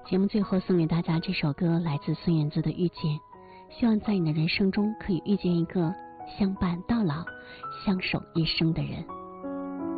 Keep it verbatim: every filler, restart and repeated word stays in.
节目最后送给大家这首歌，来自孙燕姿的《遇见》，希望在你的人生中可以遇见一个相伴到老、相守一生的人。